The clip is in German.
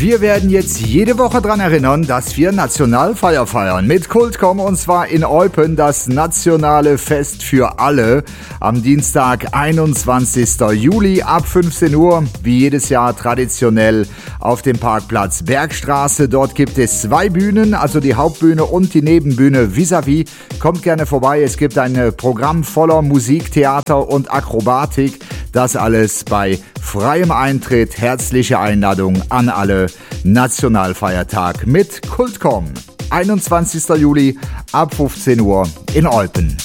Wir werden jetzt jede Woche daran erinnern, dass wir Nationalfeier feiern. Mit Kultcom und zwar in Eupen, das nationale Fest für alle. Am Dienstag, 21. Juli ab 15 Uhr, wie jedes Jahr traditionell auf dem Parkplatz Bergstraße. Dort gibt es 2 Bühnen, also die Hauptbühne und die Nebenbühne vis-à-vis. Kommt gerne vorbei, es gibt ein Programm voller Musik, Theater und Akrobatik. Das alles bei freiem Eintritt. Herzliche Einladung an alle. Nationalfeiertag mit Kultcom. 21. Juli ab 15 Uhr in Eupen.